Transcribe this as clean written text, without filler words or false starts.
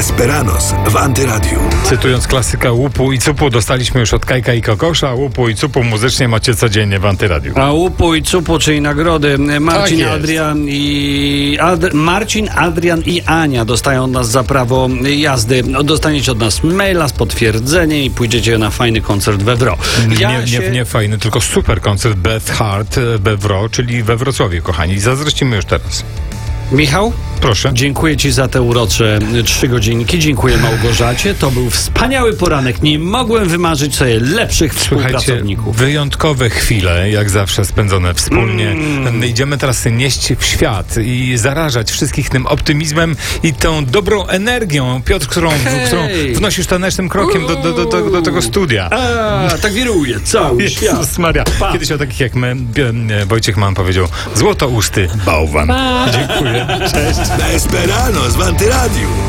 Esperanos w Antyradiu. Cytując klasyka Łupu i Cupu, dostaliśmy już od Kajka i Kokosza. Łupu i Cupu muzycznie macie codziennie w Antyradiu. A Łupu i Cupu, czyli nagrody Marcin, Tak jest. Marcin, Adrian i Ania dostają od nas za prawo jazdy. Dostaniecie od nas maila z potwierdzeniem i pójdziecie na fajny koncert we Wro. Nie fajny, tylko super koncert Beth Hart we Wro, czyli we Wrocławiu, kochani. Zazdrościmy już teraz. Michał? Proszę. Dziękuję Ci za te urocze 3 godzinki. Dziękuję Małgorzacie. To był wspaniały poranek. Nie mogłem wymarzyć sobie lepszych współpracowników. Wyjątkowe chwile, jak zawsze spędzone wspólnie. Idziemy teraz nieść w świat i zarażać wszystkich tym optymizmem i tą dobrą energią, Piotr, którą wnosisz tanecznym krokiem do tego studia. Tak wiruje cały świat. Jezus Maria. Kiedyś o takich jak my, Wojciech Mann powiedział: złotousty bałwan. Dziękuję. Cześć. Esperanos w Antyradiu.